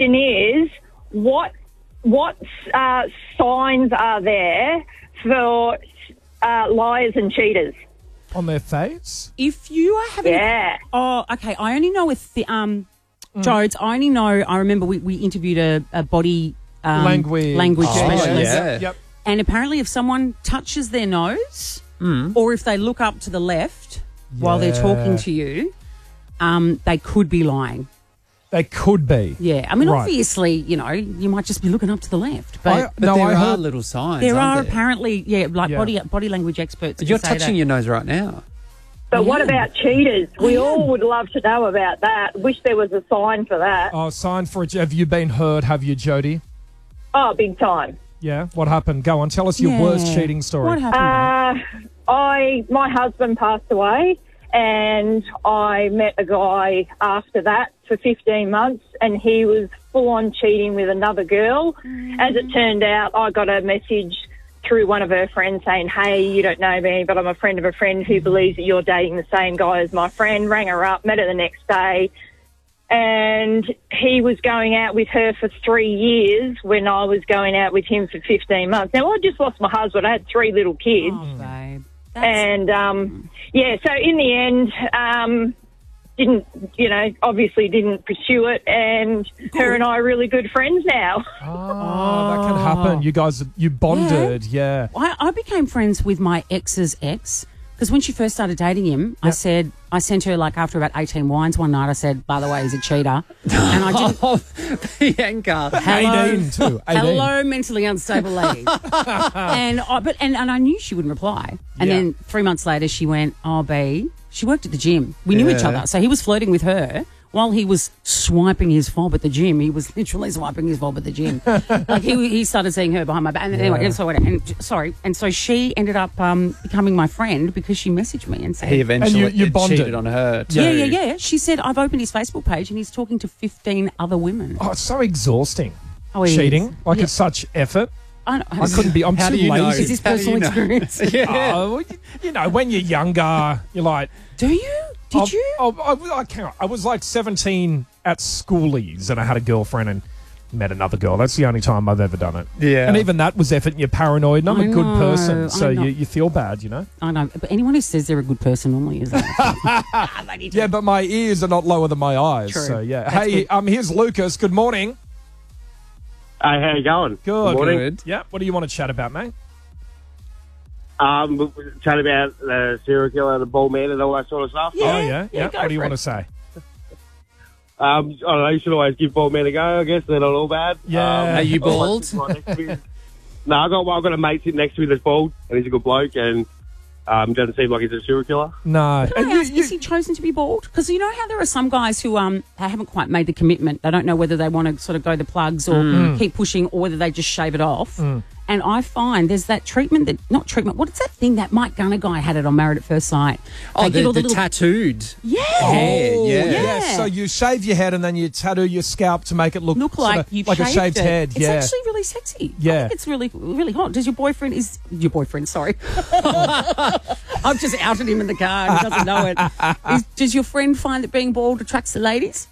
question is, what signs are there for liars and cheaters? On their face? If you are having... Yeah. Oh, okay. I only know with the... Jodes, I remember we interviewed a body... language specialist. Yeah. Yep. And apparently if someone touches their nose or if they look up to the left while they're talking to you, they could be lying. They could be. Yeah. I mean, Right. obviously, you might just be looking up to the left. But But there are little signs, there are aren't there? apparently, body language experts. You're say touching that. your nose right now. But what about cheaters? We all would love to know about that. Wish there was a sign for that. Oh, sign for it. Have you been hurt? Have you, Jody? Oh, big time. Yeah. What happened? Go on. Tell us your worst cheating story. What happened? My husband passed away, and I met a guy after that for 15 months, and he was full-on cheating with another girl. As it turned out, I got a message through one of her friends saying, hey, you don't know me, but I'm a friend of a friend who believes that you're dating the same guy as my friend. Rang her up, met her the next day, and he was going out with her for 3 years when I was going out with him for 15 months. Now, I just lost my husband. I had 3 little kids. Oh, babe. And, so in the end, obviously didn't pursue it, and her and I are really good friends now. Oh, that can happen. You guys, you bonded, yeah. I became friends with my ex's ex because when she first started dating him, I sent her after about 18 wines one night, I said, by the way, he's a cheater. And I didn't... Bianca. 18 too. 18. Hello, mentally unstable lady. and I knew she wouldn't reply. And then 3 months later, she went, oh, B. She worked at the gym. We knew each other. So he was flirting with her while he was swiping his fob at the gym. He was literally swiping his fob at the gym. He started seeing her behind my back. And anyway, and so she ended up becoming my friend because she messaged me and said... He eventually you bonded. cheated on her too. Yeah. She said, I've opened his Facebook page and he's talking to 15 other women. Oh, it's so exhausting. Oh, it cheating. is. It's such effort. I couldn't be. I'm How too do you know? lazy. Is this personal experience? Oh, when you're younger, you're like... Do you? Did you? I can't. I was like 17 at schoolies and I had a girlfriend and met another girl. That's the only time I've ever done it. Yeah. And even that was effort and you're paranoid and I'm a good person. So I know. you feel bad, I know. But anyone who says they're a good person normally is that. Yeah, but my ears are not lower than my eyes. True. So, yeah. That's Hey, here's Lucas. Good morning. Hey, how you going? Good. morning. Good. Yeah. What do you want to chat about, mate? We'll chat about the serial killer, the bald man, and all that sort of stuff. Yeah. go What do you for want it. to say? I don't know. You should always give bald men a go. I guess they're not all bad. Yeah. Are you bald? Right next to me. No, I've got a mate sitting next to me that's bald, and he's a good bloke, and doesn't seem like he's a serial killer. No. Can I ask, is he chosen to be bald? Because you know how there are some guys who they haven't quite made the commitment. They don't know whether they want to sort of go the plugs or keep pushing or whether they just shave it off. And I find there's that what's that thing that Mike Gunner guy had it on Married at First Sight? Oh, They get all the little tattooed. Yeah. Hair, yeah. Yeah. So you shave your head and then you tattoo your scalp to make it look Look sort like of you've like a shaved shaved it. head. It's Yeah. actually really sexy. Yeah. I think it's really, really hot. Does your boyfriend sorry. I've just outed him in the car and he doesn't know it. Does your friend find that being bald attracts the ladies?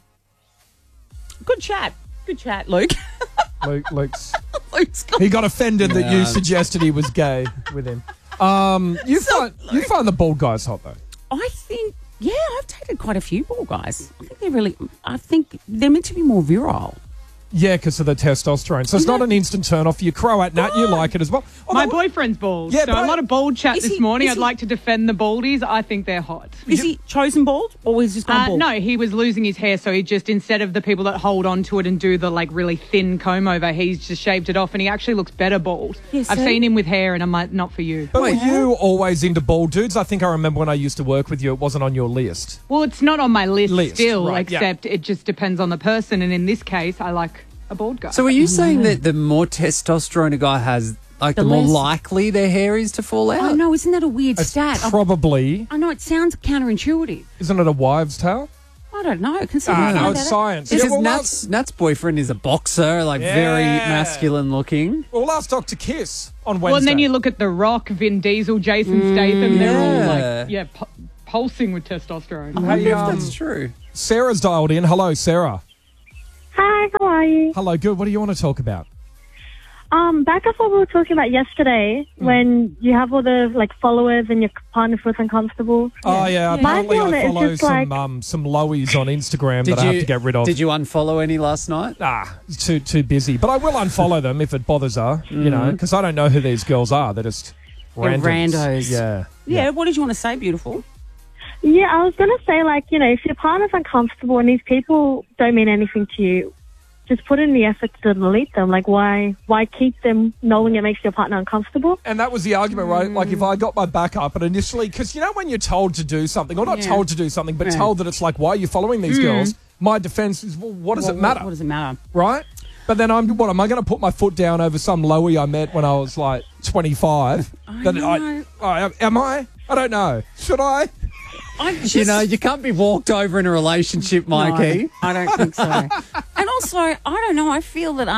Good chat, Luke. Luke's. Luke's got He got offended that you suggested he was gay with him. You find the bald guys hot though? I think, yeah, I've dated quite a few bald guys. I think they're meant to be more virile. Yeah, because of the testosterone. So it's not an instant turn off. You crow at Nat, you like it as well. My boyfriend's bald. Yeah, so but a lot of bald chat Is this he- morning. is I'd he- like to defend the baldies. I think they're hot. Is he chosen bald or is he just gone bald? No, he was losing his hair, so he just, instead of the people that hold on to it and do the really thin comb over, he's just shaved it off and he actually looks better bald. Yeah, I've see? seen him with hair and I'm like, not for you. But were you always into bald dudes? I think I remember when I used to work with you, it wasn't on your list. Well, it's not on my list still, right, yeah. except it just depends on the person. And in this case, I like a bald guy. So are you saying that the more testosterone a guy has, the more less- likely their hair is to fall out? I know, isn't that a weird It's stat? probably, I know, it sounds counterintuitive. isn't it a wives' tale? I don't know. Consider No, it's science. Because well, Nat's boyfriend is a boxer, very masculine looking. Well, ask Dr. Kiss on Wednesday. Well, and then you look at The Rock, Vin Diesel, Jason Statham. They're all pulsing with testosterone. I wonder if that's true. Sarah's dialed in. Hello, Sarah. Hi, how you? Hello, good. What do you want to talk about? Back up what we were talking about yesterday when you have all the followers and your partner feels uncomfortable. Oh, yeah. My Apparently view on I it is follow just some lowies on Instagram that I have to get rid of. Did you unfollow any last night? Too busy. But I will unfollow them if it bothers her, you know, because I don't know who these girls are. They're just They're randos. Yeah. Yeah, what did you want to say, beautiful? Yeah, I was going to say, if your partner's uncomfortable and these people don't mean anything to you, just put in the effort to delete them. Why keep them knowing it makes your partner uncomfortable? And that was the argument, right? Like, if I got my back up and initially, because you know when you're told to do something, or not told to do something, but told that it's why are you following these girls? My defense is, well, what does it matter? What does it matter? Right? But then am I going to put my foot down over some lowie I met when I was 25? Am I? I don't know. Should I? You can't be walked over in a relationship, Mikey. No, I don't think so. And also, I don't know, I feel that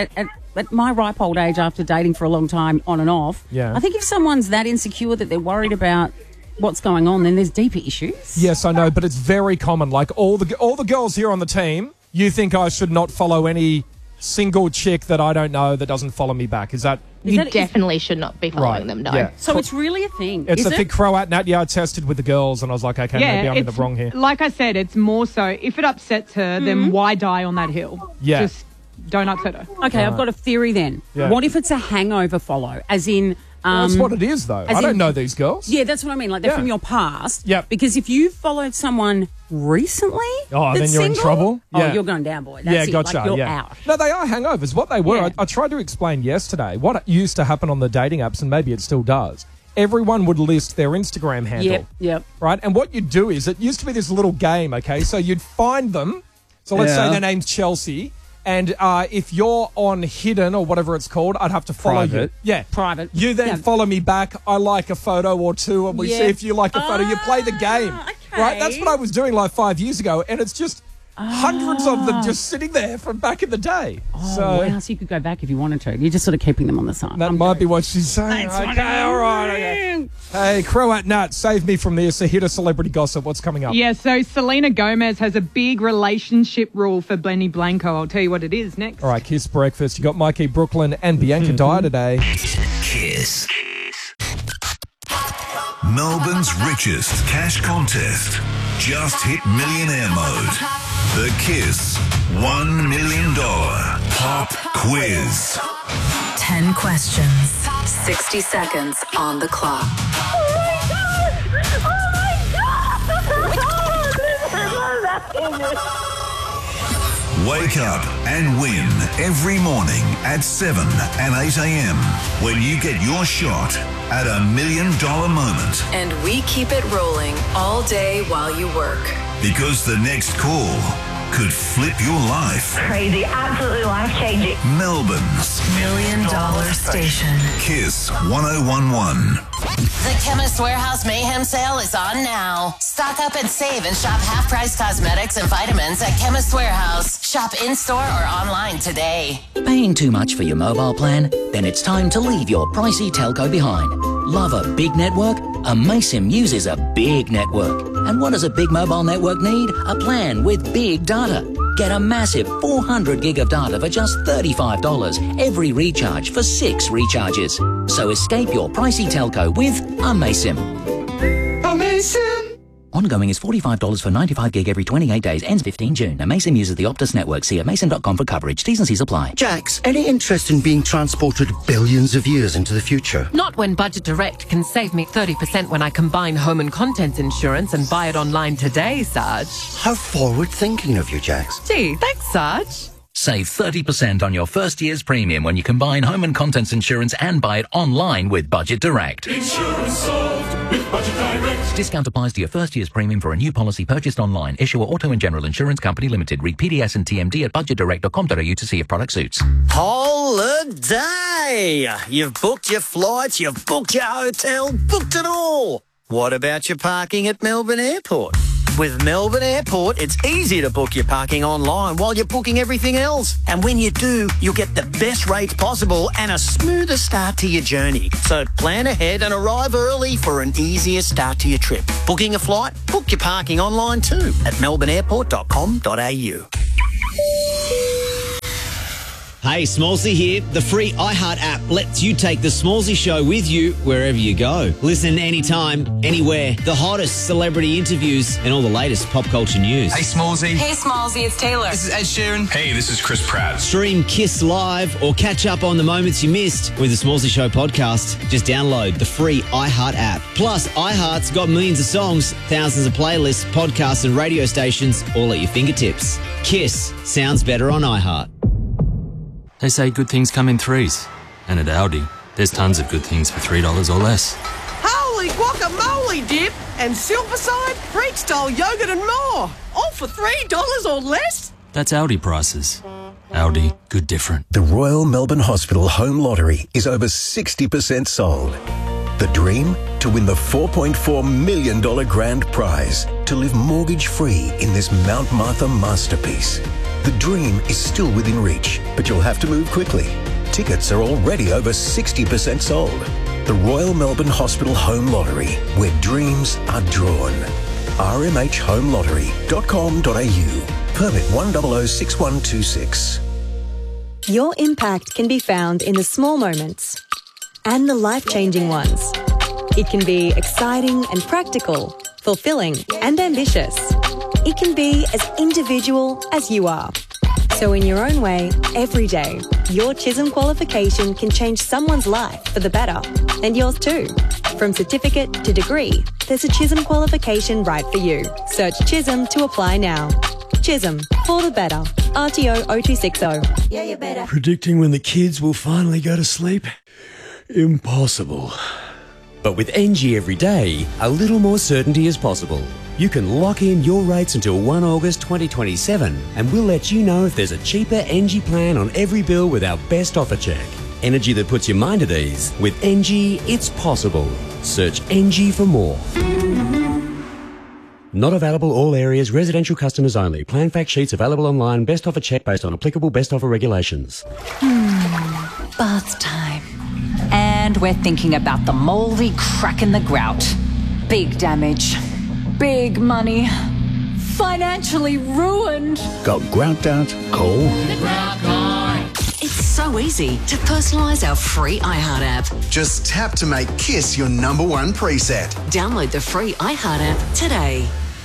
at my ripe old age, after dating for a long time on and off, I think if someone's that insecure that they're worried about what's going on, then there's deeper issues. Yes, I know, but it's very common. Like all the girls here on the team, you think I should not follow any single chick that I don't know that doesn't follow me back. Is that... You definitely should not be following them, no. Yeah. So it's really a thing. It's a thing. Croat Nat, I tested with the girls and I was like, okay, maybe I'm in the wrong here. Like I said, it's more so, if it upsets her, then why die on that hill? Yeah. Just don't upset her. Okay, I've got a theory then. Yeah. What if it's a hangover follow? As in... that's what it is, though. I don't know these girls. Yeah, that's what I mean. Like, they're from your past. Yep. Because if you followed someone recently... Oh, then you're in trouble? Oh, Yeah. you're going down, boy. That's it. Gotcha. Like, you're out. No, they are hangovers. What they were, Yeah. I tried to explain yesterday what used to happen on the dating apps, and maybe it still does. Everyone would list their Instagram handle. Yep. Right? And what you'd do is, it used to be this little game, okay? So you'd find them. So let's say their name's Chelsea. And if you're on hidden or whatever it's called, I'd have to follow you. Private. Yeah. Private. You then follow me back. I like a photo or two, and we see if you like a photo. You play the game. Okay. Right? That's what I was doing 5 years ago. And it's just hundreds of them just sitting there from back in the day. Oh, wow. So you could go back if you wanted to. You're just sort of keeping them on the side. That might be what she's saying. Okay, all right. Okay. Hey, Croat Nat, save me from this. A hit of celebrity gossip. What's coming up? Yeah, so Selena Gomez has a big relationship rule for Benny Blanco. I'll tell you what it is next. All right, Kiss Breakfast. You got Mikey Brooklyn and Bianca Dyer today. Kiss. Melbourne's richest cash contest. Just hit millionaire mode. The Kiss $1 million pop quiz. 10 questions, 60 seconds on the clock. Wake up and win every morning at 7 and 8 a.m. when you get your shot at $1 million moment. And we keep it rolling all day while you work. Because the next call could flip your life. Crazy, absolutely life-changing. Melbourne's $1 million station. Kiss 1011. The Chemist Warehouse Mayhem Sale is on now. Stock up and save and shop half-price cosmetics and vitamins at Chemist Warehouse. Shop in-store or online today. Paying too much for your mobile plan? Then it's time to leave your pricey telco behind. Love a big network? Amaysim uses a big network. And what does a big mobile network need? A plan with big data. Get a massive 400 gig of data for just $35 every recharge for 6 recharges. So escape your pricey telco with Amaysim. Amaysim! Ongoing is $45 for 95 gig every 28 days. Ends 15 June. Amaysim uses the Optus network. See amaysim.com for coverage. T's and C's apply. Jax, any interest in being transported billions of years into the future? Not when Budget Direct can save me 30% when I combine home and contents insurance and buy it online today, Sarge. How forward-thinking of you, Jax. Gee, thanks, Sarge. Save 30% on your first year's premium when you combine home and contents insurance and buy it online with Budget Direct. Insurance solved with Budget Direct. Discount applies to your first year's premium for a new policy purchased online. Issuer Auto and General Insurance Company Limited. Read PDS and TMD at budgetdirect.com.au to see if product suits. Holiday! You've booked your flights, you've booked your hotel, booked it all. What about your parking at Melbourne Airport? With Melbourne Airport, it's easy to book your parking online while you're booking everything else. And when you do, you'll get the best rates possible and a smoother start to your journey. So plan ahead and arrive early for an easier start to your trip. Booking a flight? Book your parking online too at melbourneairport.com.au. Hey, Smallsy here. The free iHeart app lets you take the Smallsy show with you wherever you go. Listen anytime, anywhere. The hottest celebrity interviews and all the latest pop culture news. Hey, Smallsy. Hey, Smallsy, it's Taylor. This is Ed Sheeran. Hey, this is Chris Pratt. Stream Kiss Live or catch up on the moments you missed with the Smallsy Show podcast. Just download the free iHeart app. Plus, iHeart's got millions of songs, thousands of playlists, podcasts and radio stations all at your fingertips. Kiss sounds better on iHeart. They say good things come in threes. And at Aldi, there's tons of good things for $3 or less. Holy guacamole dip and silverside, Greek-style yogurt and more. All for $3 or less? That's Aldi prices. Aldi, good different. The Royal Melbourne Hospital Home Lottery is over 60% sold. The dream? To win the $4.4 million grand prize. To live mortgage-free in this Mount Martha masterpiece. The dream is still within reach, but you'll have to move quickly. Tickets are already over 60% sold. The Royal Melbourne Hospital Home Lottery, where dreams are drawn. rmhhomelottery.com.au. Permit 1006126. Your impact can be found in the small moments and the life-changing ones. It can be exciting and practical, fulfilling and ambitious. It can be as individual as you are. So in your own way, every day, your Chisholm qualification can change someone's life for the better, and yours too. From certificate to degree, there's a Chisholm qualification right for you. Search Chisholm to apply now. Chisholm, for the better. RTO 0260. Yeah, you better. Predicting when the kids will finally go to sleep? Impossible. But with NG every day, a little more certainty is possible. You can lock in your rates until 1 August 2027 and we'll let you know if there's a cheaper NG plan on every bill with our best offer check. Energy that puts your mind at ease. With NG, it's possible. Search NG for more. Not available all areas, residential customers only. Plan fact sheets available online, best offer check based on applicable best offer regulations. Bath time. And we're thinking about the mouldy crack in the grout. Big damage. Big money. Financially ruined. Got grout out? Call The Grout Guy. It's so easy to personalise our free iHeart app. Just tap to make Kiss your #1 preset. Download the free iHeart app today.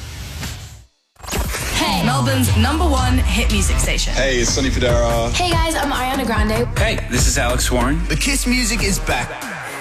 Hey, Melbourne's #1 hit music station. Hey, it's Sonny Fodera. Hey guys, I'm Ariana Grande. Hey, this is Alex Warren. The Kiss music is back.